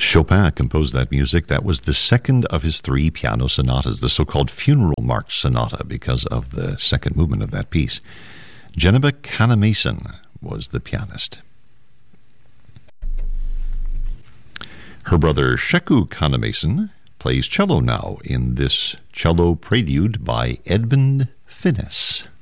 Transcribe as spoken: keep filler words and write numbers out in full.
Chopin composed that music. That was the second of his three piano sonatas, the so-called Funeral March Sonata, because of the second movement of that piece. Geneva Canamason was the pianist. Her brother Sheku Canamason plays cello now in this cello prelude by Edmund Finnis.